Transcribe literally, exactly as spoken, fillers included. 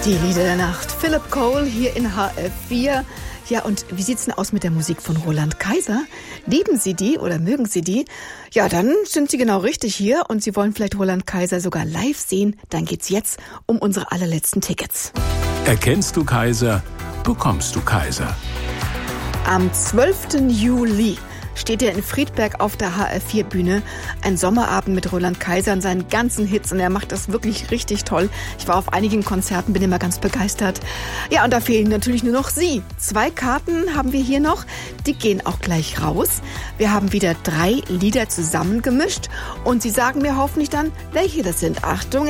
Die Lieder der Nacht. Philip Cole hier in H F vier. Ja, und wie sieht's denn aus mit der Musik von Roland Kaiser? Lieben Sie die oder mögen Sie die? Ja, dann sind Sie genau richtig hier und Sie wollen vielleicht Roland Kaiser sogar live sehen. Dann geht's jetzt um unsere allerletzten Tickets. Erkennst du Kaiser, bekommst du Kaiser. Am zwölften Juli steht er in Friedberg auf der H F vier Bühne. Ein Sommerabend mit Roland Kaiser und seinen ganzen Hits. Und er macht das wirklich richtig toll. Ich war auf einigen Konzerten, bin immer ganz begeistert. Ja, und da fehlen natürlich nur noch Sie. Zwei Karten haben wir hier noch. Die gehen auch gleich raus. Wir haben wieder drei Lieder zusammengemischt. Und Sie sagen mir hoffentlich dann, welche das sind. Achtung!